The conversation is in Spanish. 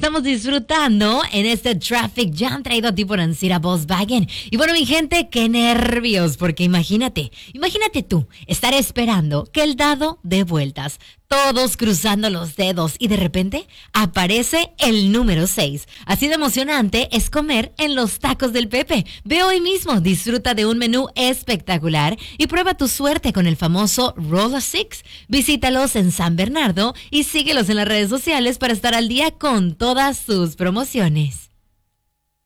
estamos disfrutando en este Traffic Jam traído a ti por Ancira Volkswagen. Y bueno, mi gente, qué nervios, porque imagínate tú, estar esperando que el dado dé vueltas, todos cruzando los dedos y de repente aparece el número 6. Así de emocionante es comer en los tacos del Pepe. Ve hoy mismo, disfruta de un menú espectacular y prueba tu suerte con el famoso Roll of Six. Visítalos en San Bernardo y síguelos en las redes sociales para estar al día con todas sus promociones.